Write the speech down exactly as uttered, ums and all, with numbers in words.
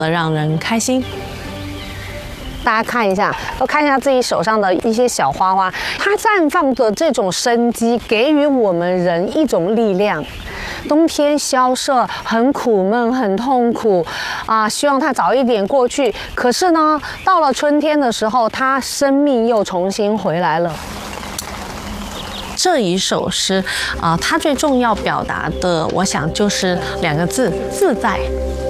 的让人开心。 大家看一下，都看一下自己手上的一些小花花，它绽放的这种生机，给予我们人一种力量。冬天萧瑟，很苦闷，很痛苦啊！希望它早一点过去。可是呢，到了春天的时候，它生命又重新回来了。 这一首诗啊、呃，它最重要表达的，我想就是两个字：自在。